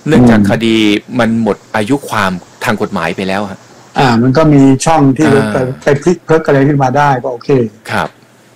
เนื่องจากคดีมันหมดอายุความทางกฎหมายไปแล้วฮะมันก็มีช่องที่ไปพลิกเพิกอะไรขึ้นมาได้ก็โอเคครับ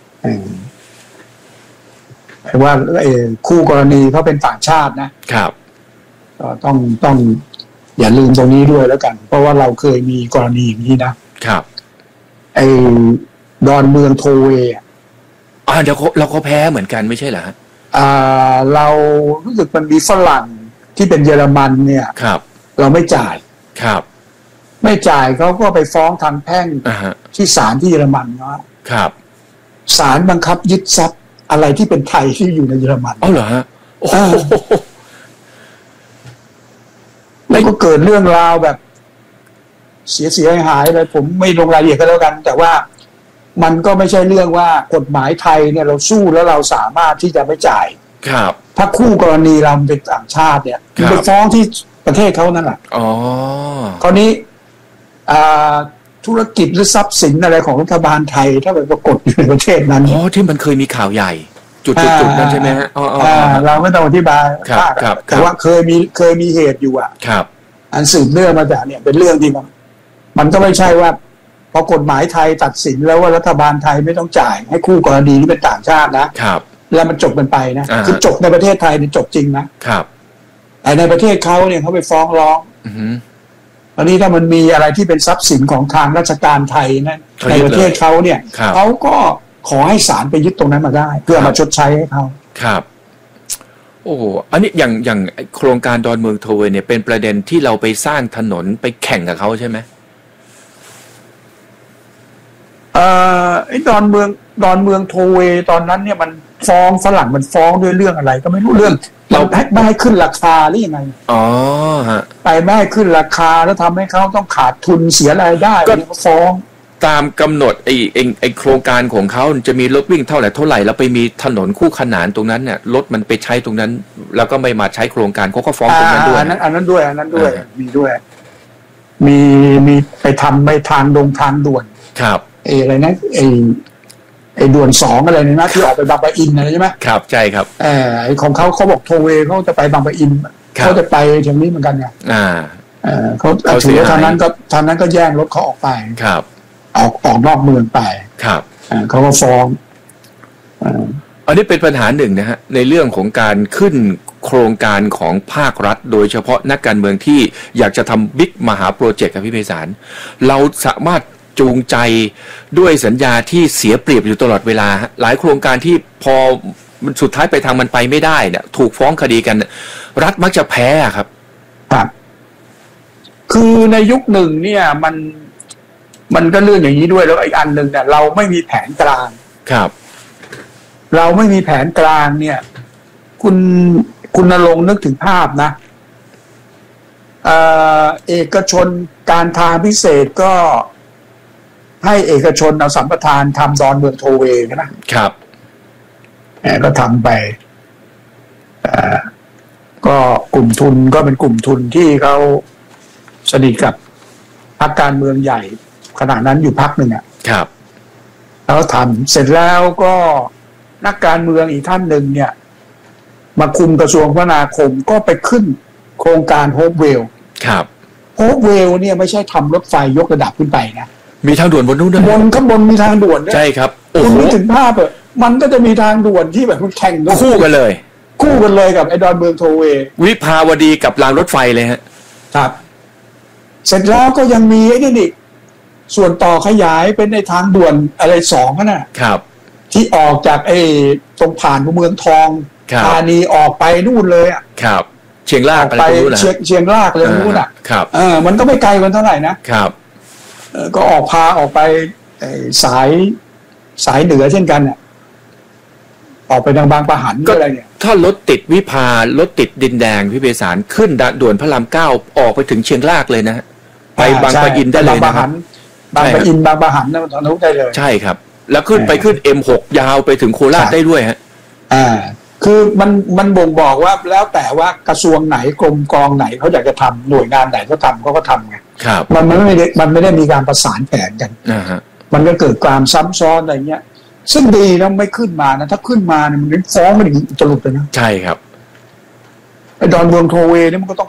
แต่ว่าคู่กรณีเขาเป็นต่างชาตินะครับก็ต้องอย่าลืมตรงนี้ด้วยแล้วกันเพราะว่าเราเคยมีกรณีอย่างนี้นะครับดอนเมืองโทเวเดี๋ยวเราก็แพ้เหมือนกันไม่ใช่เหรอฮะเรารู้สึกมันมีฝรั่งที่เป็นเยอรมันเนี่ยครับเราไม่จ่ายครับไม่จ่ายเขาก็ไปฟ้องทางแพ่งที่ศาลที่เยอรมันครับศาลบังคับยึดทรัพย์อะไรที่เป็นไทยที่อยู่ในเยอรมันเหรอฮะแล้วก็เกิดเรื่องราวแบบเสียหายเลยผมไม่ลงรายละเอียดก็แล้วกันแต่ว่ามันก็ไม่ใช่เรื่องว่ากฎหมายไทยเนี่ยเราสู้แล้วเราสามารถที่จะไม่จ่ายครับถ้าคู่กรณีเราเป็นต่างชาติเนี่ยไปฟ้องที่ประเทศเขานั่นแหละคราวนี้ธุรกิจหรือทรัพย์สินอะไรของรัฐบาลไทยถ้าไปปรากฏอยู่ในประเทศนั้นที่มันเคยมีข่าวใหญ่จุดนั้นใช่ไหมฮะเราไม่ต้องอธิบายแต่ว่าเคยมีเหตุอยู่ครับอันสืบเนื่องมาจากเนี่ยเป็นเรื่องที่มันก็ไม่ใช่ว่าพอกฎหมายไทยตัดสินแล้วว่ารัฐบาลไทยไม่ต้องจ่ายให้คู่กรณีที่เป็นต่างชาตินะครับแล้วมันจบกันไปนะคือจบในประเทศไทยเนี่ยจบจริงนะครับแต่ในประเทศเขาเนี่ยเขาไปฟ้องร้องตอนนี้ถ้ามันมีอะไรที่เป็นทรัพย์สินของทางราชการไทยนะในประเทศเขาเนี่ยเขาก็ขอให้ศาลไปยึดตรงนั้นมาได้เพื่อมาชดใช้ให้เขาครับโอ้อันนี้อย่างโครงการดอนเมืองโทเวเนี่ยเป็นประเด็นที่เราไปสร้างถนนไปแข่งกับเขาใช่ไหมไอ้ดอนเมืองโทเวตอนนั้นเนี่ยมันฟ้องฝรั่งมันฟ้องด้วยเรื่องอะไรก็ไม่รู้เรื่องเราไม่ให้ขึ้นราคาหรือยังไงฮะไปไม่ให้ขึ้นราคาแล้วทำให้เขาต้องขาดทุนเสียรายได้ก็ฟ้องตามกำหนดไอ้โครงการของเขาจะมีรถวิ่งเท่าไหร่แล้วไปมีถนนคู่ขนานตรงนั้นเนี่ยรถมันไปใช้ตรงนั้นแล้วก็ไม่มาใช้โครงการเขาก็ฟ้องตรงนั้นด้วยอันนั้นด้วยมีด้วยมีไปทำไปทางด่วนครับอะไรนะไอ้ด่วน2อะไรนี่นะที่ออกไปบางปะอินอะไรใช่ไหมครับใช่ครับไอ้ของเขาบอกโทเวเขาจะไปบางปะอินเขาจะไปทางนี้เหมือนกันไงเขาถือว่าทางนั้นก็แย่งรถเขาออกไปครับออกนอกเมืองไปครับเขาก็ฟ้องอันนี้เป็นปัญหาหนึ่งนะฮะในเรื่องของการขึ้นโครงการของภาครัฐโดยเฉพาะนักการเมืองที่อยากจะทำบิ๊กมหาโปรเจกต์กับพี่ไพศาลเราสามารถจูงใจด้วยสัญญาที่เสียเปรียบอยู่ตลอดเวลาหลายโครงการที่พอมันสุดท้ายไปทางมันไปไม่ได้เนี่ยถูกฟ้องคดีกันรัฐมักจะแพ้ครับคือในยุคหนึ่งเนี่ยมันก็เรื่องอย่างนี้ด้วยแล้วอีกอันหนึ่งเนี่ยเราไม่มีแผนกลางครับเราไม่มีแผนกลางเนี่ยคุณณรงค์นึกถึงภาพนะเอกชนการทางพิเศษก็ให้เอกชนเอาสัมปทานทำดอนเมืองโทเวนะครับก็ทำไปก็กลุ่มทุนก็เป็นกลุ่มทุนที่เขาสนิทกับพรรคการเมืองใหญ่ขณะนั้นอยู่พรรคหนึ่งครับแล้วทำเสร็จแล้วก็นักการเมืองอีกท่านหนึ่งเนี่ยมาคุมกระทรวงคมนาคมก็ไปขึ้นโครงการโฮปเวลครับโฮปเวลเนี่ยไม่ใช่ทำรถไฟยกระดับขึ้นไปนะมีทางด่วนบนนู้นด้วยข้างบนมีทางด่วนใช่ครับคุณนึกถึงภาพมันก็จะมีทางด่วนที่แบบมันแข่งคู่กันเลยกับไอ้ดอนเมืองโทเววิภาวดีกับรางรถไฟเลยฮะครับเสร็จแล้วก็ยังมีไอ้นี่ส่วนต่อขยายเป็นในทางด่วนอะไร2 ครับที่ออกจากไอ้ตรงผ่านเมืองทองธานีออกไปนู่นเลยครับเชียงรากไปเชียงรากเลยนู่นครับมันก็ไม่ไกลกันเท่าไหร่นะครับก็ออกไปสายเหนือเช่นกันออกไปทางบางปะหันก็อะไรเนี่ยถ้ารถติดวิภารถติดดินแดงพี่ไพศาลขึ้นด่วนพระราม9ออกไปถึงเชียงรากเลยนะไปบางปะอินได้เลยนะครับบางปะอินบางปะหันนั่นทะลุได้เลยใช่ครับแล้วขึ้น M6 ยาวไปถึงโคราชได้ด้วยฮะคือมันบ่งบอกว่าแล้วแต่ว่ากระทรวงไหนกรมกองไหนเขาอยากจะทำหน่วยงานไหนเขาทำเขาก็ทำไงครับมันไม่ได้มีการประสานแผนกันมันก็เกิดความซ้ำซ้อนอะไรเงี้ยซึ่งดีนะไม่ขึ้นมานะถ้าขึ้นมาเนี่ยมันฟ้องกันอย่างนี้จะหลุดเลยนะใช่ครับไอ้ดอนเมืองโทเวเนี่ยมันก็ต้อง